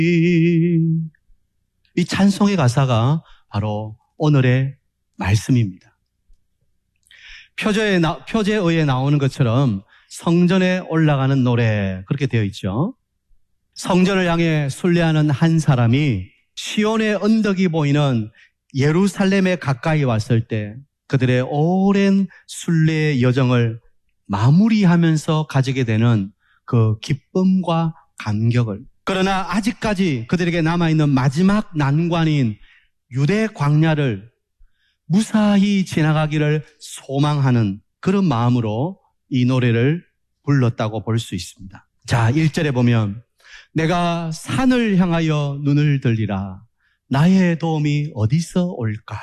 이 찬송의 가사가 바로 오늘의 말씀입니다. 표제어에 나오는 것처럼 성전에 올라가는 노래, 그렇게 되어 있죠. 성전을 향해 순례하는 한 사람이 시온의 언덕이 보이는 예루살렘에 가까이 왔을 때 그들의 오랜 순례의 여정을 마무리하면서 가지게 되는 그 기쁨과 감격을, 그러나 아직까지 그들에게 남아있는 마지막 난관인 유대 광야를 무사히 지나가기를 소망하는 그런 마음으로 이 노래를 불렀다고 볼 수 있습니다. 자, 1절에 보면 내가 산을 향하여 눈을 들리라. 나의 도움이 어디서 올까?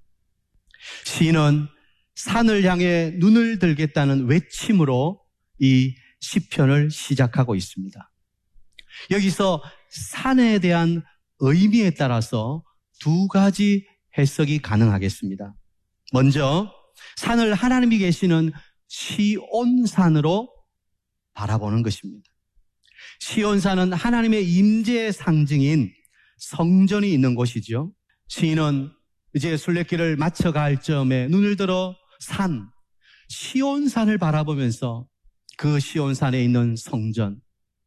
시인은 산을 향해 눈을 들겠다는 외침으로 이 시편을 시작하고 있습니다. 여기서 산에 대한 의미에 따라서 두 가지 해석이 가능하겠습니다. 먼저 산을 하나님이 계시는 시온산으로 바라보는 것입니다. 시온산은 하나님의 임재의 상징인 성전이 있는 곳이죠. 시인은 이제 순례길을 마쳐갈 점에 눈을 들어 시온산을 바라보면서 그 시온산에 있는 성전,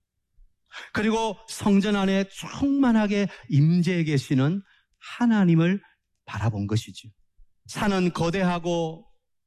그리고 성전 안에 충만하게 임재해 계시는 하나님을 바라본 것이죠. 산은 거대하고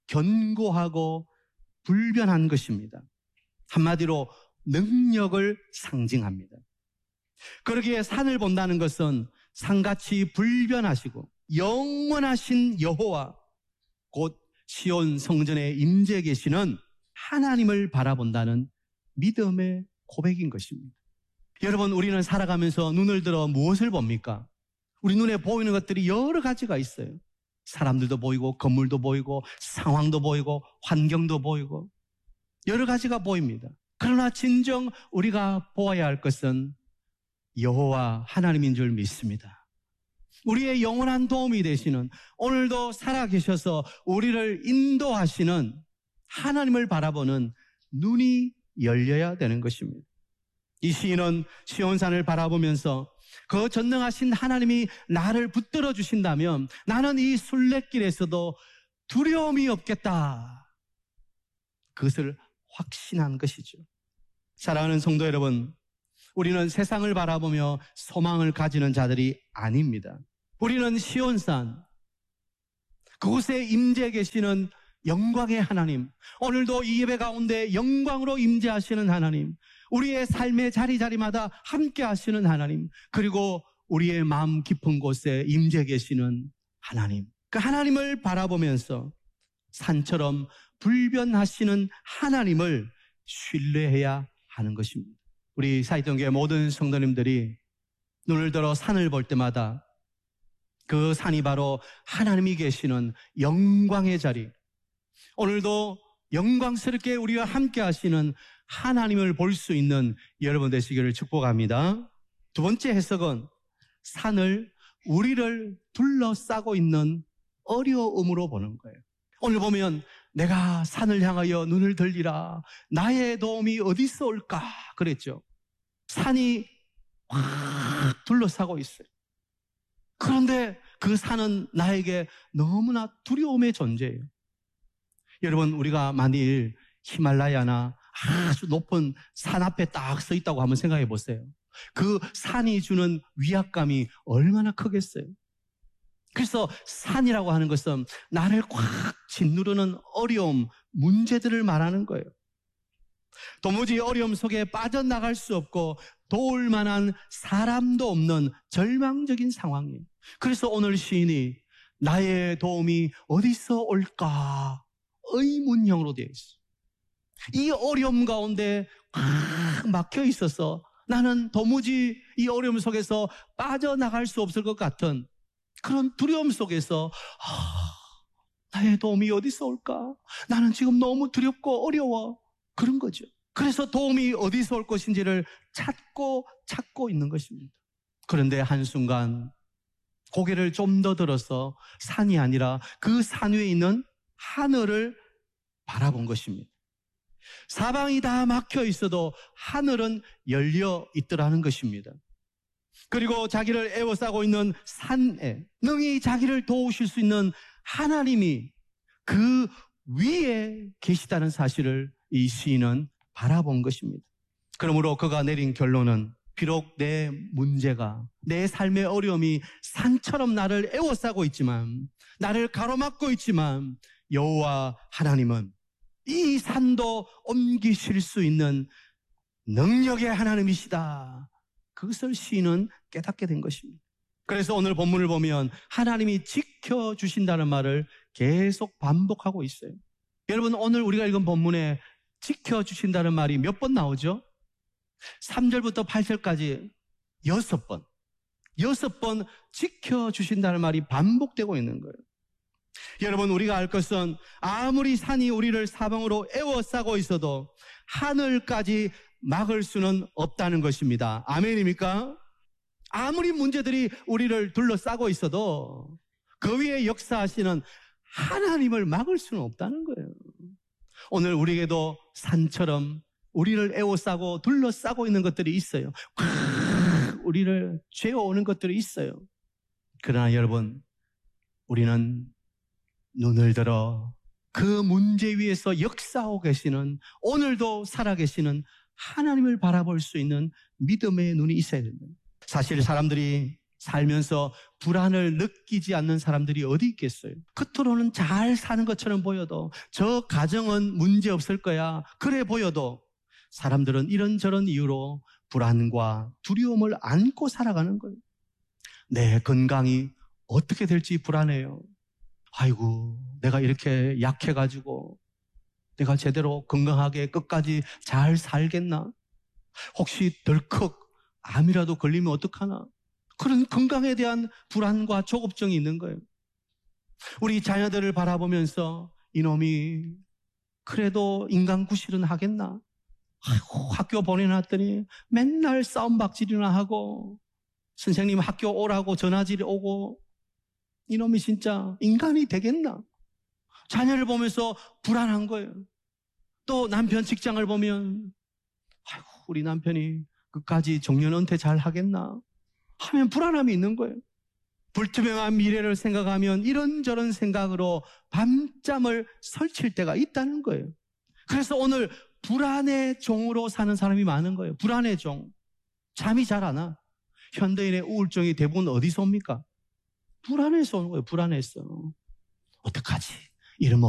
견고하고 불변한 것입니다. 한마디로 능력을 상징합니다. 그러기에 산을 본다는 것은 산같이 불변하시고 영원하신 여호와, 곧 시온 성전에 임재해 계시는 하나님을 바라본다는 믿음의 고백인 것입니다. 여러분, 우리는 살아가면서 눈을 들어 무엇을 봅니까? 우리 눈에 보이는 것들이 여러 가지가 있어요. 사람들도 보이고 건물도 보이고 상황도 보이고 환경도 보이고 여러 가지가 보입니다. 그러나 진정 우리가 보아야 할 것은 여호와 하나님인 줄 믿습니다. 우리의 영원한 도움이 되시는, 오늘도 살아계셔서 우리를 인도하시는 하나님을 바라보는 눈이 열려야 되는 것입니다. 이 시인은 시온산을 바라보면서 그 전능하신 하나님이 나를 붙들어 주신다면 나는 이 순례길에서도 두려움이 없겠다, 그것을 확신한 것이죠. 사랑하는 성도 여러분, 우리는 세상을 바라보며 소망을 가지는 자들이 아닙니다. 우리는 시온산, 그곳에 임재해 계시는 영광의 하나님, 오늘도 이 예배 가운데 영광으로 임재하시는 하나님, 우리의 삶의 자리자리마다 함께 하시는 하나님, 그리고 우리의 마음 깊은 곳에 임재해 계시는 하나님, 그 하나님을 바라보면서 산처럼 불변하시는 하나님을 신뢰해야 하는 것입니다. 우리 사이동교회 모든 성도님들이 눈을 들어 산을 볼 때마다 그 산이 바로 하나님이 계시는 영광의 자리, 오늘도 영광스럽게 우리와 함께 하시는 하나님을 볼 수 있는 여러분 되시기를 축복합니다. 두 번째 해석은 산을 우리를 둘러싸고 있는 어려움으로 보는 거예요. 오늘 보면 내가 산을 향하여 눈을 들리라, 나의 도움이 어디서 올까 그랬죠. 산이 확 둘러싸고 있어요. 그런데 그 산은 나에게 너무나 두려움의 존재예요. 여러분, 우리가 만일 히말라야나 아주 높은 산 앞에 딱 서 있다고 한번 생각해 보세요. 그 산이 주는 위압감이 얼마나 크겠어요. 그래서 산이라고 하는 것은 나를 꽉 짓누르는 어려움, 문제들을 말하는 거예요. 도무지 어려움 속에 빠져나갈 수 없고 도울 만한 사람도 없는 절망적인 상황이에요. 그래서 오늘 시인이 나의 도움이 어디서 올까 의문형으로 되어 있어요. 이 어려움 가운데 꽉 막혀 있어서 나는 도무지 이 어려움 속에서 빠져나갈 수 없을 것 같은 그런 두려움 속에서 나의 도움이 어디서 올까? 나는 지금 너무 두렵고 어려워. 그런 거죠. 그래서 도움이 어디서 올 것인지를 찾고 있는 것입니다. 그런데 한순간 고개를 좀 더 들어서 산이 아니라 그 산 위에 있는 하늘을 바라본 것입니다. 사방이 다 막혀 있어도 하늘은 열려 있더라는 것입니다. 그리고 자기를 애워싸고 있는 산에 능히 자기를 도우실 수 있는 하나님이 그 위에 계시다는 사실을 이 시인은 바라본 것입니다. 그러므로 그가 내린 결론은 비록 내 문제가, 내 삶의 어려움이 산처럼 나를 애워싸고 있지만, 나를 가로막고 있지만, 여호와 하나님은 이 산도 옮기실 수 있는 능력의 하나님이시다. 그것을 시인은 깨닫게 된 것입니다. 그래서 오늘 본문을 보면 하나님이 지켜주신다는 말을 계속 반복하고 있어요. 여러분, 오늘 우리가 읽은 본문에 지켜주신다는 말이 몇 번 나오죠? 3절부터 8절까지 6번. 6번 지켜주신다는 말이 반복되고 있는 거예요. 여러분, 우리가 알 것은 아무리 산이 우리를 사방으로 에워싸고 있어도 하늘까지 막을 수는 없다는 것입니다. 아멘입니까? 아무리 문제들이 우리를 둘러싸고 있어도 그 위에 역사하시는 하나님을 막을 수는 없다는 거예요. 오늘 우리에게도 산처럼 우리를 에워싸고 둘러싸고 있는 것들이 있어요. 우리를 죄어오는 것들이 있어요. 그러나 여러분, 우리는 눈을 들어 그 문제 위에서 역사하고 계시는, 오늘도 살아계시는 하나님을 바라볼 수 있는 믿음의 눈이 있어야 됩니다. 사실 사람들이 살면서 불안을 느끼지 않는 사람들이 어디 있겠어요? 겉으로는 잘 사는 것처럼 보여도, 저 가정은 문제 없을 거야, 그래 보여도 사람들은 이런저런 이유로 불안과 두려움을 안고 살아가는 거예요. 내 건강이 어떻게 될지 불안해요. 아이고, 내가 이렇게 약해가지고 내가 제대로 건강하게 끝까지 잘 살겠나? 혹시 덜컥 암이라도 걸리면 어떡하나? 그런 건강에 대한 불안과 조급증이 있는 거예요. 우리 자녀들을 바라보면서 이놈이 그래도 인간구실은 하겠나? 아이고, 학교 보내놨더니 맨날 싸움박질이나 하고, 선생님 학교 오라고 전화질이 오고, 이놈이 진짜 인간이 되겠나? 자녀를 보면서 불안한 거예요. 또 남편 직장을 보면, 아이고, 우리 남편이 끝까지 정년 은퇴 잘 하겠나 하면 불안함이 있는 거예요. 불투명한 미래를 생각하면 이런저런 생각으로 밤잠을 설칠 때가 있다는 거예요. 그래서 오늘 불안의 종으로 사는 사람이 많은 거예요. 불안의 종. 잠이 잘 안 와. 현대인의 우울증이 대부분 어디서 옵니까? 불안해서 오는 거예요. 불안해서. 어떡하지? 이러면